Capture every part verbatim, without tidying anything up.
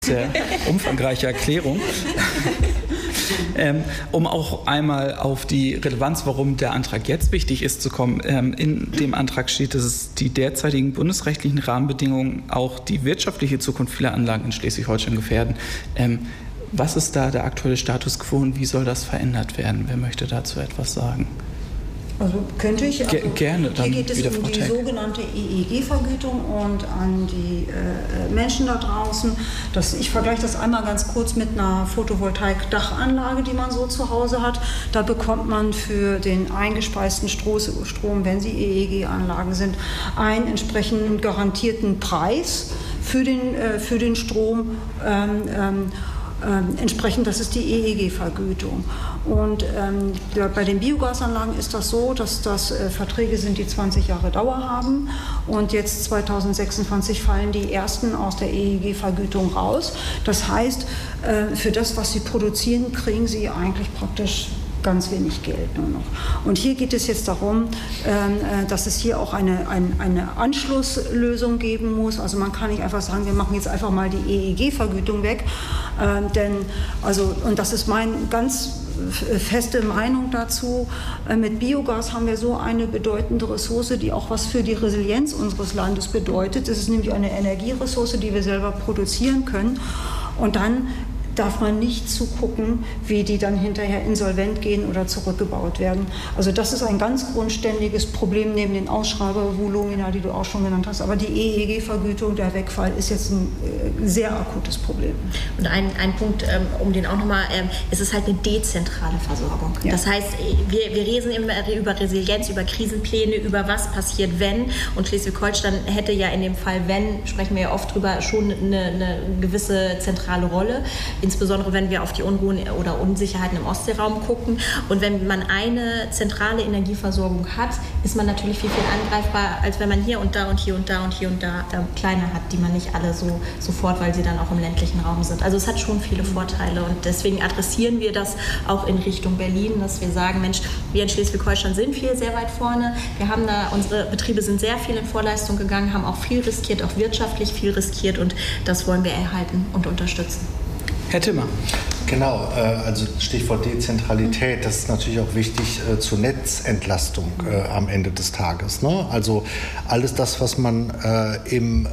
Sehr umfangreiche Erklärung. ähm, um auch einmal auf die Relevanz, warum der Antrag jetzt wichtig ist, zu kommen. Ähm, in dem Antrag steht, dass es die derzeitigen bundesrechtlichen Rahmenbedingungen auch die wirtschaftliche Zukunft vieler Anlagen in Schleswig-Holstein gefährden. Ähm, was ist da der aktuelle Status quo und wie soll das verändert werden? Wer möchte dazu etwas sagen? Also könnte ich. Also gerne. Dann hier geht es um die sogenannte E E G-Vergütung und an die äh, Menschen da draußen. Das, ich vergleiche das einmal ganz kurz mit einer Photovoltaik-Dachanlage, die man so zu Hause hat. Da bekommt man für den eingespeisten Strom, wenn sie E E G-Anlagen sind, einen entsprechenden garantierten Preis für den, äh, für den Strom. Ähm, ähm, Ähm, entsprechend, das ist die E E G-Vergütung. Und ähm, bei den Biogasanlagen ist das so, dass das äh, Verträge sind, die zwanzig Jahre Dauer haben. Und jetzt zweitausendsechsundzwanzig fallen die ersten aus der E E G-Vergütung raus. Das heißt, äh, für das, was sie produzieren, kriegen sie eigentlich praktisch ganz wenig Geld nur noch. Und hier geht es jetzt darum, äh, dass es hier auch eine, ein, eine Anschlusslösung geben muss. Also man kann nicht einfach sagen, wir machen jetzt einfach mal die E E G-Vergütung weg. Äh, denn, also, und das ist meine ganz feste Meinung dazu, äh, mit Biogas haben wir so eine bedeutende Ressource, die auch was für die Resilienz unseres Landes bedeutet. Es ist nämlich eine Energieressource, die wir selber produzieren können. Und dann darf man nicht zugucken, wie die dann hinterher insolvent gehen oder zurückgebaut werden. Also das ist ein ganz grundständiges Problem neben den Ausschreibervolumina, die du auch schon genannt hast. Aber die E E G-Vergütung, der Wegfall, ist jetzt ein äh, sehr akutes Problem. Und ein, ein Punkt, ähm, um den auch nochmal, ähm, es ist halt eine dezentrale Versorgung. Ja. Das heißt, wir, wir reden immer über Resilienz, über Krisenpläne, über was passiert, wenn. Und Schleswig-Holstein hätte ja in dem Fall, wenn, sprechen wir ja oft drüber, schon eine, eine gewisse zentrale Rolle. Insbesondere wenn wir auf die Unruhen oder Unsicherheiten im Ostseeraum gucken. Und wenn man eine zentrale Energieversorgung hat, ist man natürlich viel, viel angreifbar, als wenn man hier und da und hier und da und hier und da äh, kleine hat, die man nicht alle so sofort, weil sie dann auch im ländlichen Raum sind. Also es hat schon viele Vorteile und deswegen adressieren wir das auch in Richtung Berlin, dass wir sagen, Mensch, wir in Schleswig-Holstein sind viel sehr weit vorne. Wir haben da, unsere Betriebe sind sehr viel in Vorleistung gegangen, haben auch viel riskiert, auch wirtschaftlich viel riskiert und das wollen wir erhalten und unterstützen. Herr Timmer. Genau, also Stichwort Dezentralität, das ist natürlich auch wichtig zur Netzentlastung äh, am Ende des Tages. Ne? Also alles das, was man äh, im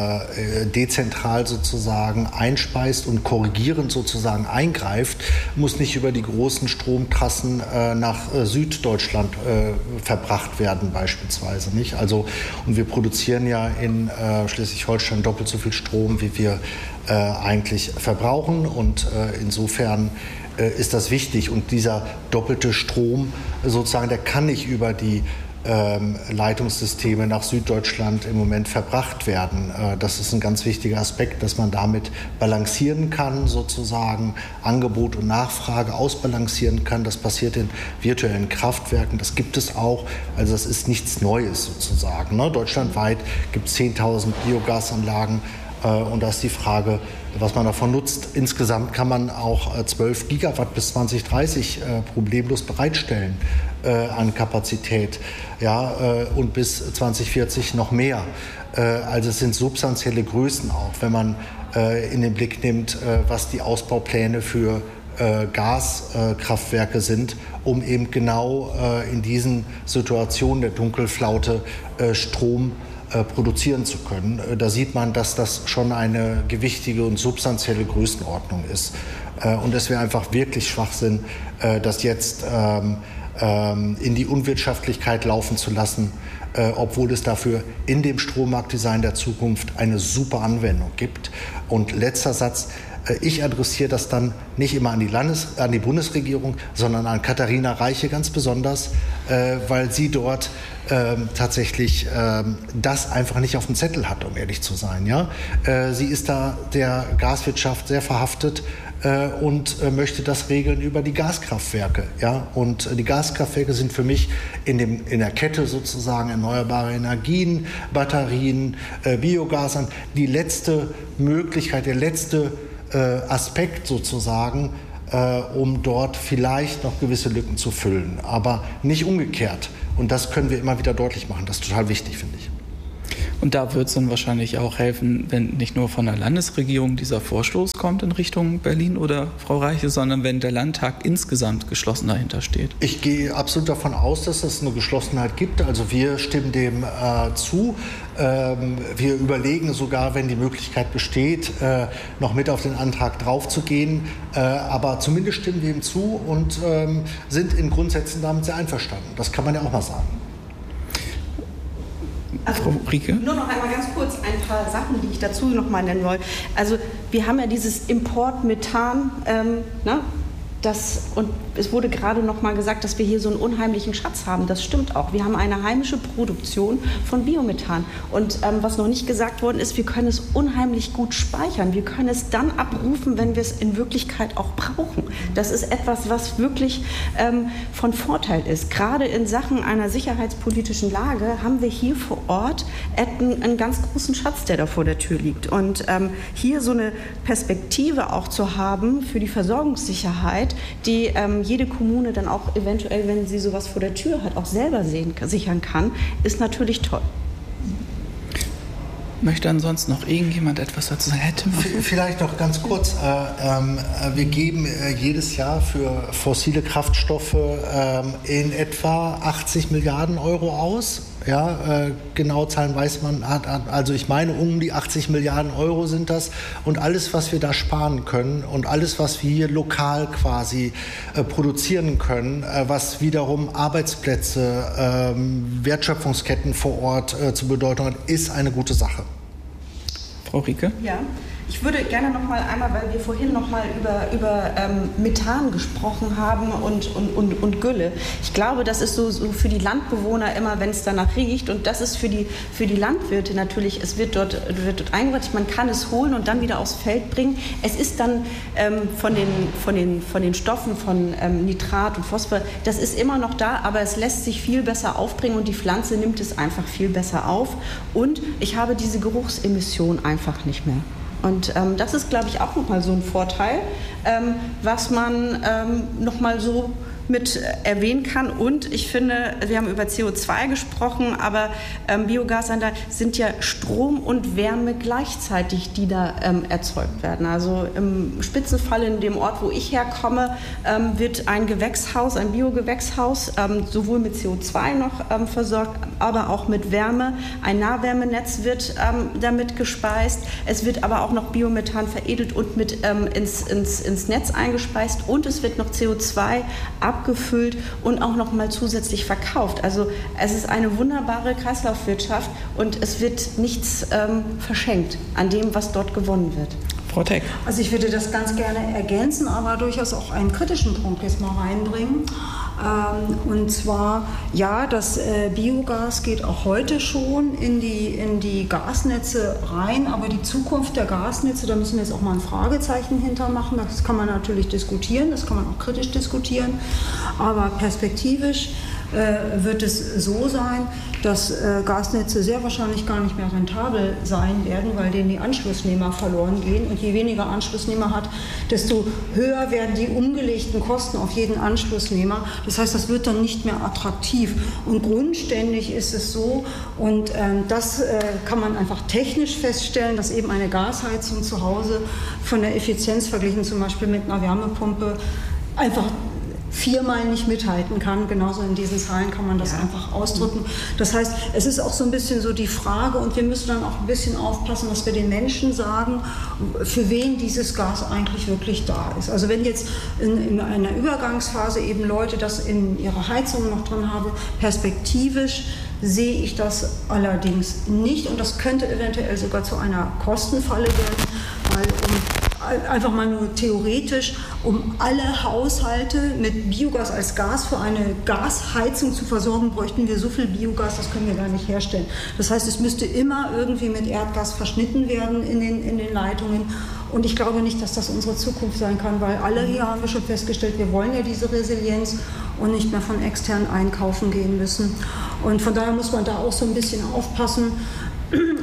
äh, dezentral sozusagen einspeist und korrigierend sozusagen eingreift, muss nicht über die großen Stromtrassen äh, nach äh, Süddeutschland äh, verbracht werden beispielsweise. Nicht? Also, und wir produzieren ja in äh, Schleswig-Holstein doppelt so viel Strom, wie wir äh, eigentlich verbrauchen und äh, insofern Insofern äh, ist das wichtig und dieser doppelte Strom sozusagen, der kann nicht über die ähm, Leitungssysteme nach Süddeutschland im Moment verbracht werden. Äh, das ist ein ganz wichtiger Aspekt, dass man damit balancieren kann, sozusagen Angebot und Nachfrage ausbalancieren kann. Das passiert in virtuellen Kraftwerken, das gibt es auch. Also das ist nichts Neues sozusagen. Ne? Deutschlandweit gibt es zehntausend Biogasanlagen. Und da ist die Frage, was man davon nutzt. Insgesamt kann man auch zwölf Gigawatt bis zwanzig dreißig äh, problemlos bereitstellen äh, an Kapazität. Ja, äh, und bis zwanzig vierzig noch mehr. Äh, also es sind substanzielle Größen auch, wenn man äh, in den Blick nimmt, äh, was die Ausbaupläne für äh, Gaskraftwerke äh, sind, um eben genau äh, in diesen Situationen der Dunkelflaute äh, Strom produzieren zu können. Da sieht man, dass das schon eine gewichtige und substanzielle Größenordnung ist. Und es wäre einfach wirklich Schwachsinn, das jetzt in die Unwirtschaftlichkeit laufen zu lassen, obwohl es dafür in dem Strommarktdesign der Zukunft eine super Anwendung gibt. Und letzter Satz, ich adressiere das dann nicht immer an die, Landes-, an die Bundesregierung, sondern an Katharina Reiche ganz besonders, äh, weil sie dort ähm, tatsächlich ähm, das einfach nicht auf dem Zettel hat, um ehrlich zu sein. Ja? Äh, sie ist da der Gaswirtschaft sehr verhaftet äh, und äh, möchte das regeln über die Gaskraftwerke. Ja? Und äh, die Gaskraftwerke sind für mich in, dem, in der Kette sozusagen erneuerbare Energien, Batterien, äh, Biogas, die letzte Möglichkeit, der letzte Aspekt sozusagen, äh, um dort vielleicht noch gewisse Lücken zu füllen, aber nicht umgekehrt. Und das können wir immer wieder deutlich machen. Das ist total wichtig, finde ich. Und da wird es dann wahrscheinlich auch helfen, wenn nicht nur von der Landesregierung dieser Vorstoß kommt in Richtung Berlin oder Frau Reiche, sondern wenn der Landtag insgesamt geschlossen dahinter steht. Ich gehe absolut davon aus, dass es eine Geschlossenheit gibt. Also wir stimmen dem äh, zu. Ähm, wir überlegen sogar, wenn die Möglichkeit besteht, äh, noch mit auf den Antrag draufzugehen. Äh, aber zumindest stimmen wir ihm zu und ähm, sind in Grundsätzen damit sehr einverstanden. Das kann man ja auch mal sagen. Also, Frau Rieke? Nur noch einmal ganz kurz ein paar Sachen, die ich dazu noch mal nennen wollte. Also wir haben ja dieses Importmethan, ähm, ne? Das, und es wurde gerade noch mal gesagt, dass wir hier so einen unheimlichen Schatz haben. Das stimmt auch. Wir haben eine heimische Produktion von Biomethan. Und ähm, was noch nicht gesagt worden ist, wir können es unheimlich gut speichern. Wir können es dann abrufen, wenn wir es in Wirklichkeit auch brauchen. Das ist etwas, was wirklich ähm, von Vorteil ist. Gerade in Sachen einer sicherheitspolitischen Lage haben wir hier vor Ort einen, einen ganz großen Schatz, der da vor der Tür liegt. Und ähm, hier so eine Perspektive auch zu haben für die Versorgungssicherheit, die ähm, jede Kommune dann auch eventuell, wenn sie sowas vor der Tür hat, auch selber sehen, sichern kann, ist natürlich toll. Möchte ansonsten noch irgendjemand etwas dazu sagen? Hätte man Vielleicht noch ganz kurz. Äh, äh, wir geben äh, jedes Jahr für fossile Kraftstoffe äh, in etwa achtzig Milliarden Euro aus. Ja, äh, genaue Zahlen weiß man, also ich meine, um die achtzig Milliarden Euro sind das. Und alles, was wir da sparen können und alles, was wir hier lokal quasi äh, produzieren können, äh, was wiederum Arbeitsplätze, äh, Wertschöpfungsketten vor Ort äh, zu Bedeutung hat, ist eine gute Sache. Frau Rieke? Ja. Ich würde gerne noch mal einmal, weil wir vorhin noch mal über, über ähm, Methan gesprochen haben und, und, und, und Gülle. Ich glaube, das ist so, so für die Landbewohner immer, wenn es danach riecht. Und das ist für die, für die Landwirte natürlich, es wird dort, wird dort eingebracht, man kann es holen und dann wieder aufs Feld bringen. Es ist dann ähm, von, den, von, den, von den Stoffen, von ähm, Nitrat und Phosphor, das ist immer noch da, aber es lässt sich viel besser aufbringen und die Pflanze nimmt es einfach viel besser auf. Und ich habe diese Geruchsemission einfach nicht mehr. Und ähm, das ist, glaube ich, auch nochmal so ein Vorteil, ähm, was man ähm, nochmal so mit erwähnen kann. Und ich finde, wir haben über C O zwei gesprochen, aber ähm, Biogasanlagen sind ja Strom und Wärme gleichzeitig, die da ähm, erzeugt werden. Also im Spitzenfall in dem Ort, wo ich herkomme, ähm, wird ein Gewächshaus, ein Biogewächshaus, ähm, sowohl mit C O zwei noch ähm, versorgt, aber auch mit Wärme. Ein Nahwärmenetz wird ähm, damit gespeist. Es wird aber auch noch Biomethan veredelt und mit ähm, ins, ins, ins Netz eingespeist. Und es wird noch C O zwei abgefüllt und auch noch mal zusätzlich verkauft. Also es ist eine wunderbare Kreislaufwirtschaft und es wird nichts ähm, verschenkt an dem, was dort gewonnen wird. Frau Teck. Also ich würde das ganz gerne ergänzen, aber durchaus auch einen kritischen Punkt jetzt mal reinbringen. Ähm, und zwar, ja, das äh, Biogas geht auch heute schon in die, in die Gasnetze rein, aber die Zukunft der Gasnetze, da müssen wir jetzt auch mal ein Fragezeichen hintermachen. Das kann man natürlich diskutieren, das kann man auch kritisch diskutieren, aber perspektivisch äh, wird es so sein, dass äh, Gasnetze sehr wahrscheinlich gar nicht mehr rentabel sein werden, weil denen die Anschlussnehmer verloren gehen. Und je weniger Anschlussnehmer hat, desto höher werden die umgelegten Kosten auf jeden Anschlussnehmer. Das heißt, das wird dann nicht mehr attraktiv. Und grundständig ist es so, und ähm, das äh, kann man einfach technisch feststellen, dass eben eine Gasheizung zu Hause von der Effizienz verglichen zum Beispiel mit einer Wärmepumpe einfach viermal nicht mithalten kann. Genauso in diesen Zahlen kann man das ja. einfach ausdrücken. Das heißt, es ist auch so ein bisschen so die Frage, und wir müssen dann auch ein bisschen aufpassen, dass wir den Menschen sagen, für wen dieses Gas eigentlich wirklich da ist. Also wenn jetzt in, in einer Übergangsphase eben Leute das in ihrer Heizung noch drin haben, perspektivisch sehe ich das allerdings nicht, und das könnte eventuell sogar zu einer Kostenfalle werden, weil um einfach mal nur theoretisch, um alle Haushalte mit Biogas als Gas für eine Gasheizung zu versorgen, bräuchten wir so viel Biogas, das können wir gar nicht herstellen. Das heißt, es müsste immer irgendwie mit Erdgas verschnitten werden in den, in den Leitungen. Und ich glaube nicht, dass das unsere Zukunft sein kann, weil alle hier haben wir schon festgestellt, wir wollen ja diese Resilienz und nicht mehr von extern einkaufen gehen müssen. Und von daher muss man da auch so ein bisschen aufpassen.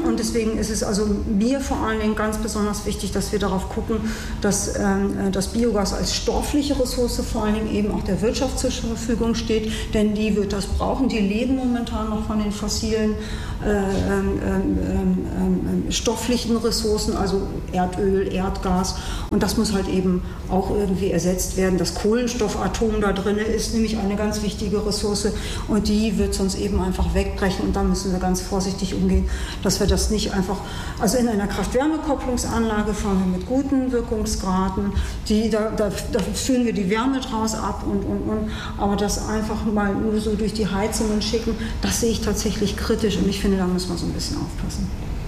Und deswegen ist es also mir vor allen Dingen ganz besonders wichtig, dass wir darauf gucken, dass ähm, das Biogas als stoffliche Ressource vor allen Dingen eben auch der Wirtschaft zur Verfügung steht, denn die wird das brauchen. Die leben momentan noch von den fossilen äh, ähm, ähm, ähm, stofflichen Ressourcen, also Erdöl, Erdgas. Und das muss halt eben auch irgendwie ersetzt werden. Das Kohlenstoffatom da drin ist nämlich eine ganz wichtige Ressource und die wird sonst eben einfach wegbrechen. Und da müssen wir ganz vorsichtig umgehen, dass wir das nicht einfach, also in einer Kraft-Wärme-Kopplungsanlage fahren wir mit guten Wirkungsgraden, die, da, da, da führen wir die Wärme draus ab und, und, und, aber das einfach mal nur so durch die Heizungen schicken, das sehe ich tatsächlich kritisch und ich finde, da müssen wir so ein bisschen aufpassen.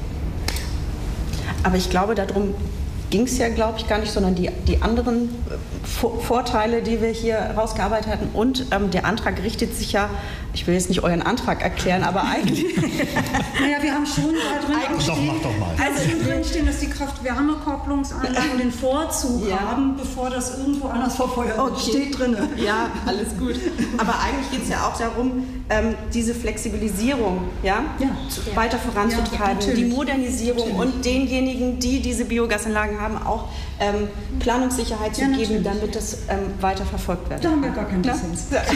Aber ich glaube, darum ging es ja, glaube ich, gar nicht, sondern die, die anderen Vorteile, die wir hier rausgearbeitet hatten. Und ähm, der Antrag richtet sich ja, ich will jetzt nicht euren Antrag erklären, aber eigentlich... naja, wir haben schon da drin doch, stehen, mach doch mal. Also schon drin stehen, dass die Kraft-Wärme-Kopplungsanlagen den Vorzug ja. haben, bevor das irgendwo anders verfeuert wird. Okay. Steht drin. Ja, alles gut. Aber eigentlich geht es ja auch darum, ähm, diese Flexibilisierung ja, ja. Zu, weiter voranzutreiben, ja, die Modernisierung natürlich. Und denjenigen, die diese Biogasanlagen haben, auch ähm, Planungssicherheit zu ja, geben, damit das ähm, weiter verfolgt wird. Da haben wir gar keinen Dissens. Ja?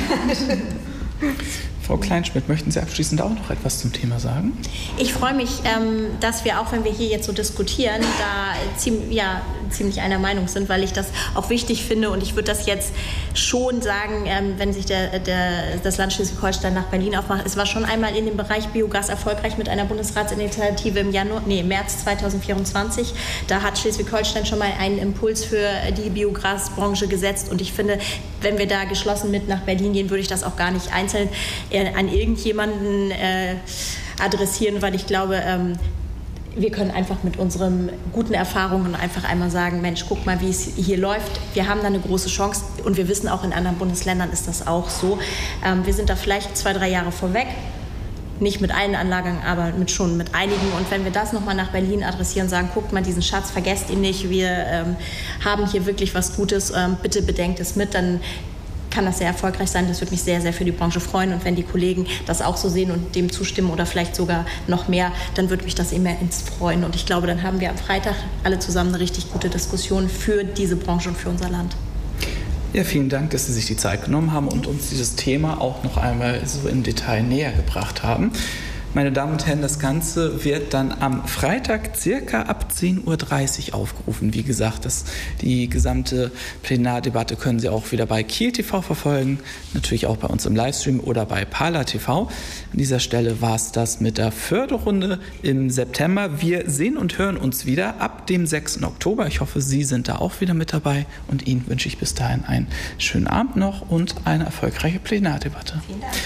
Frau Kleinschmidt, möchten Sie abschließend auch noch etwas zum Thema sagen? Ich freue mich, ähm, dass wir, auch wenn wir hier jetzt so diskutieren, da ziem- ja, ziemlich einer Meinung sind, weil ich das auch wichtig finde und ich würde das jetzt schon sagen, ähm, wenn sich der, der, das Land Schleswig-Holstein nach Berlin aufmacht. Es war schon einmal in dem Bereich Biogas erfolgreich mit einer Bundesratsinitiative im Januar, nee, März zweitausendvierundzwanzig. Da hat Schleswig-Holstein schon mal einen Impuls für die Biogasbranche gesetzt und ich finde, wenn wir da geschlossen mit nach Berlin gehen, würde ich das auch gar nicht einzeln äh, an irgendjemanden äh, adressieren, weil ich glaube, ähm, wir können einfach mit unseren guten Erfahrungen einfach einmal sagen, Mensch, guck mal, wie es hier läuft. Wir haben da eine große Chance und wir wissen auch, in anderen Bundesländern ist das auch so. Ähm, wir sind da vielleicht zwei, drei Jahre vorweg. Nicht mit allen Anlagen, aber mit schon mit einigen. Und wenn wir das nochmal nach Berlin adressieren, sagen, guckt mal diesen Schatz, vergesst ihn nicht, wir ähm, haben hier wirklich was Gutes, ähm, bitte bedenkt es mit, dann kann das sehr erfolgreich sein. Das würde mich sehr, sehr für die Branche freuen. Und wenn die Kollegen das auch so sehen und dem zustimmen oder vielleicht sogar noch mehr, dann würde mich das immens freuen. Und ich glaube, dann haben wir am Freitag alle zusammen eine richtig gute Diskussion für diese Branche und für unser Land. Ja, vielen Dank, dass Sie sich die Zeit genommen haben und uns dieses Thema auch noch einmal so im Detail näher gebracht haben. Meine Damen und Herren, das Ganze wird dann am Freitag circa ab zehn Uhr dreißig aufgerufen. Wie gesagt, das, die gesamte Plenardebatte können Sie auch wieder bei Kiel T V verfolgen, natürlich auch bei uns im Livestream oder bei Parler T V. An dieser Stelle war es das mit der Förderrunde im September. Wir sehen und hören uns wieder ab dem sechsten Oktober. Ich hoffe, Sie sind da auch wieder mit dabei und Ihnen wünsche ich bis dahin einen schönen Abend noch und eine erfolgreiche Plenardebatte. Vielen Dank.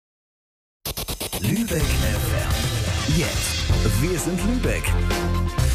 Lübeck F M. Jetzt. Wir sind Lübeck.